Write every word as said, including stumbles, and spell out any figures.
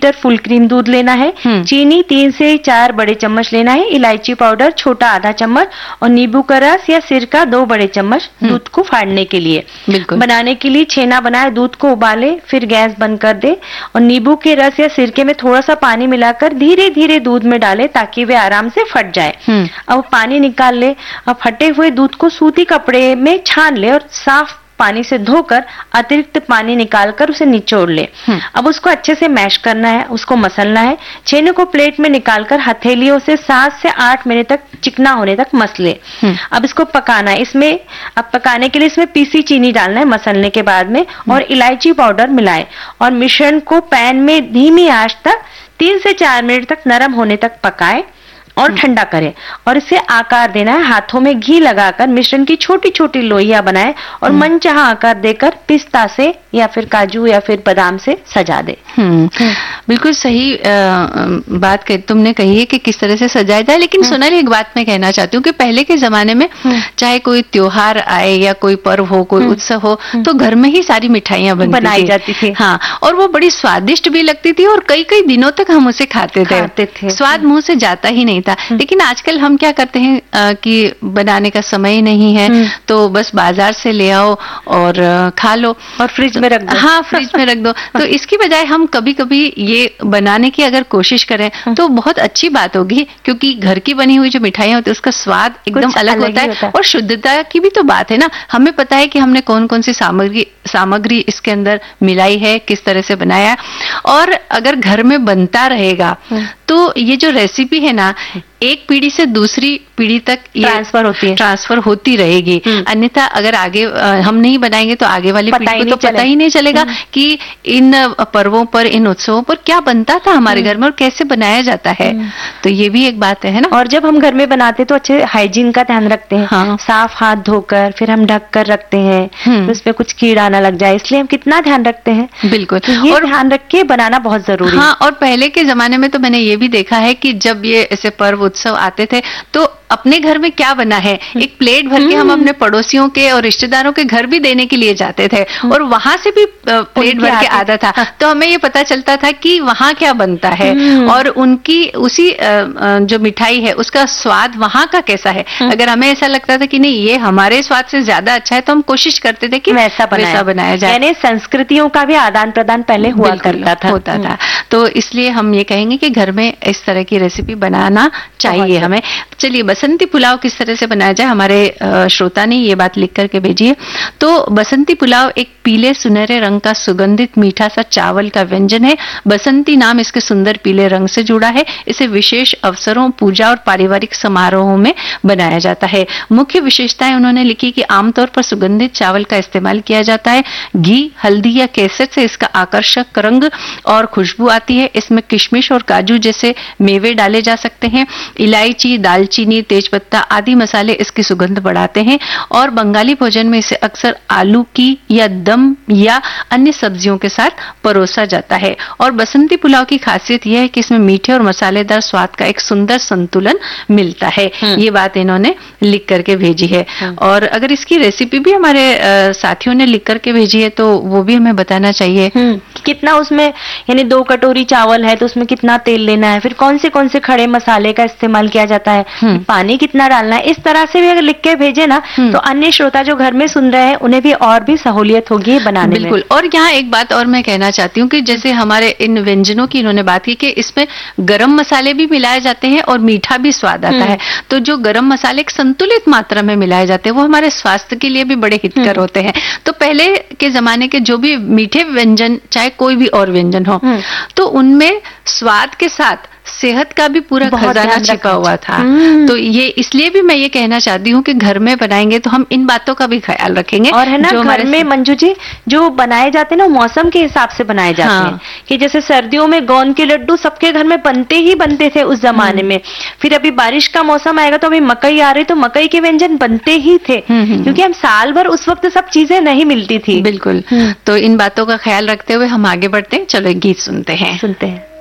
Litre full cream दूध लेना है, चीनी तीन से चार बड़े चम्मच लेना है, इलायची पाउडर छोटा आधा चम्मच और नींबू का रस या सिरका दो बड़े चम्मच दूध को फाड़ने के लिए। बनाने के लिए छेना बनाए, दूध को उबाले, फिर गैस बंद कर दे और नींबू के रस या सिरके में थोड़ा सा पानी मिलाकर धीरे धीरे दूध में डाले ताकि वे आराम से फट जाए। अब पानी निकाल ले। अब फटे हुए दूध को सूती कपड़े में छान ले और साफ पानी से धोकर अतिरिक्त पानी निकालकर उसे निचोड़ ले। अब उसको अच्छे से मैश करना है, उसको मसलना है। छेने को प्लेट में निकालकर हथेलियों से सात से आठ मिनट तक चिकना होने तक मस ले। अब इसको पकाना है। इसमें अब पकाने के लिए इसमें पीसी चीनी डालना है मसलने के बाद में और इलायची पाउडर मिलाए और मिश्रण को पैन में धीमी आंच तक तीन से चार मिनट तक नरम होने तक पकाए और ठंडा करें और इसे आकार देना है। हाथों में घी लगाकर मिश्रण की छोटी छोटी लोइयां बनाए और मनचाहा आकार देकर पिस्ता से या फिर काजू या फिर बादाम से सजा दे। बिल्कुल सही आ, बात कही तुमने कही है कि किस तरह से सजाया जाए। लेकिन सोनाली, एक बात मैं कहना चाहती हूँ कि पहले के जमाने में चाहे कोई त्योहार आए या कोई पर्व हो, कोई उत्सव हो, तो घर में ही सारी मिठाइयां बनाई जाती थी। हाँ, और वो बड़ी स्वादिष्ट भी लगती थी और कई कई दिनों तक हम उसे खाते थे, खाते थे। स्वाद मुंह से जाता ही नहीं था। लेकिन आजकल हम क्या करते हैं आ, कि बनाने का समय नहीं है तो बस बाजार से ले आओ और आ, खा लो और फ्रिज में रख दो। हाँ, फ्रिज में रख दो। तो इसकी बजाय हम कभी कभी ये बनाने की अगर कोशिश करें तो बहुत अच्छी बात होगी, क्योंकि घर की बनी हुई जो मिठाइयां होती है उसका स्वाद एकदम अलग होता है, होता है और शुद्धता की भी तो बात है ना। हमें पता है कि हमने कौन कौन सी सामग्री सामग्री इसके अंदर मिलाई है, किस तरह से बनाया है। और अगर घर में बनता रहेगा तो ये जो रेसिपी है ना, एक पीढ़ी से दूसरी पीढ़ी तक ट्रांसफर होती है ट्रांसफर होती रहेगी। अन्यथा अगर आगे हम नहीं बनाएंगे तो आगे वाली पीढ़ी को तो पता ही नहीं चलेगा कि इन पर्वों पर, इन उत्सवों पर क्या बनता था हमारे घर में और कैसे बनाया जाता है। तो ये भी एक बात है ना। और जब हम घर में बनाते तो अच्छे हाइजीन का ध्यान रखते हैं। हाँ। साफ हाथ धोकर फिर हम ढक कर रखते हैं, उसमें कुछ कीड़ा ना लग जाए, इसलिए हम कितना ध्यान रखते हैं। बिल्कुल, ये और ध्यान रख के बनाना बहुत जरूरी है। हाँ, और पहले के जमाने में तो मैंने ये भी देखा है कि जब ये ऐसे पर्व उत्सव आते थे तो अपने घर में क्या बना है एक प्लेट भर के हम अपने पड़ोसियों के और रिश्तेदारों के घर भी देने के लिए जाते थे और वहां से भी प्लेट भर के आता था। तो हमें ये पता चलता था कि वहां क्या बनता है और उनकी उसी जो मिठाई है उसका स्वाद वहां का कैसा है। अगर हमें ऐसा लगता था कि नहीं ये हमारे स्वाद से ज्यादा अच्छा है तो हम कोशिश करते थे कि वैसा बनाया, बनाया जाए। यानी संस्कृतियों का भी आदान प्रदान पहले हुआ करता था होता था। तो इसलिए हम ये कहेंगे कि घर में इस तरह की रेसिपी बनाना चाहिए हमें। चलिए, बसंती पुलाव किस तरह से बनाया जाए, हमारे श्रोता ने ये बात लिख करके भेजी है। तो बसंती पुलाव एक पीले सुनहरे रंग का सुगंधित मीठा सा चावल का व्यंजन है। बसंती नाम इसके सुंदर पीले रंग से जुड़ा है। इसे विशेष अवसरों, पूजा और पारिवारिक समारोहों में बनाया जाता है। मुख्य विशेषताएं उन्होंने लिखी कि आमतौर पर सुगंधित चावल का इस्तेमाल किया जाता है। घी, हल्दी या केसर से इसका आकर्षक रंग और खुशबू आती है। इसमें किशमिश और काजू जैसे मेवे डाले जा सकते हैं। इलायची, दालचीनी, तेजपत्ता आदि मसाले इसकी सुगंध बढ़ाते हैं और बंगाली भोजन में इसे अक्सर आलू की या दम या अन्य सब्जियों के साथ परोसा जाता है। और बसंती पुलाव की खासियत यह है कि इसमें मीठे और मसालेदार स्वाद का एक सुंदर संतुलन मिलता है। ये बात इन्होंने लिख करके भेजी है। और अगर इसकी रेसिपी भी हमारे साथियों ने लिख करके भेजी है तो वो भी हमें बताना चाहिए। कितना उसमें, यानी दो कटोरी चावल है तो उसमें कितना तेल लेना है, फिर कौन से कौन से खड़े मसाले का इस्तेमाल किया जाता है, पानी कितना डालना है, इस तरह से भी अगर लिख के भेजे ना तो अन्य श्रोता जो घर में सुन रहे हैं उन्हें भी और भी सहूलियत होगी बनाने में। बिल्कुल। और यहाँ एक बात और मैं कहना चाहती हूँ कि जैसे हमारे इन व्यंजनों की इन्होंने बात की कि इसमें गरम मसाले भी मिलाए जाते हैं और मीठा भी स्वाद आता है। तो जो गरम मसाले एक संतुलित मात्रा में मिलाए जाते हैं वो हमारे स्वास्थ्य के लिए भी बड़े हितकर होते हैं। तो पहले के जमाने के जो भी मीठे व्यंजन, चाहे कोई भी और व्यंजन हो, तो उनमें स्वाद के साथ सेहत का भी पूरा खजाना छिपा हुआ था। तो ये इसलिए भी मैं ये कहना चाहती हूँ कि घर में बनाएंगे तो हम इन बातों का भी ख्याल रखेंगे। और है ना, जो घर में मंजू जी जो बनाए जाते हैं ना मौसम के हिसाब से बनाए जाते हाँ। हैं कि जैसे सर्दियों में गोंद के लड्डू सबके घर में बनते ही बनते थे उस जमाने में। फिर अभी बारिश का मौसम आएगा तो अभी मकई आ रही तो मकई के व्यंजन बनते ही थे, क्योंकि हम साल भर उस वक्त सब चीजें नहीं मिलती थी। बिल्कुल। तो इन बातों का ख्याल रखते हुए हम आगे बढ़ते हैं। चलो एक गीत सुनते हैं सुनते हैं